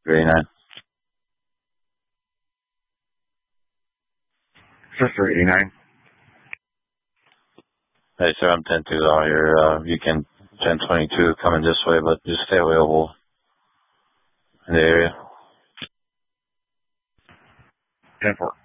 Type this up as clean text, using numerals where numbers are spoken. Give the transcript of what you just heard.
389. Sister 89. Hey, sir, I'm 10-2 out here. You can 1022 coming this way, but just stay available in the area. 10-4.